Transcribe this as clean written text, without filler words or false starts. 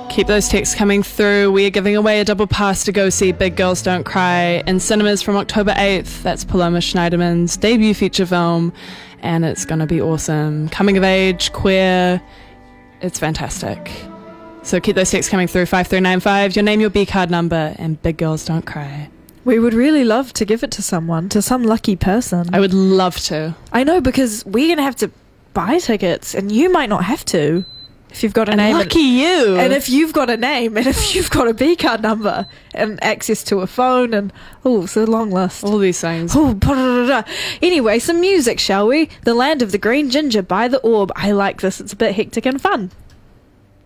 Keep those texts coming through. We are giving away a double pass to go see Big Girls Don't Cry in cinemas from October 8th. That's Paloma Schneiderman's debut feature film, and it's going to be awesome. Coming of age, queer, it's fantastic. So keep those texts coming through, 5395, your name, your B card number, and Big Girls Don't Cry. We would really love to give it to someone, to some lucky person. I would love to. I know, because we're going to have to buy tickets, and you might not have to if you've got a name. Lucky you. And if you've got a name, and if you've got a B card number, and access to a phone, and it's a long list. All these things. Anyway, some music, shall we? The Land of the Green Ginger by The Orb. I like this. It's a bit hectic and fun.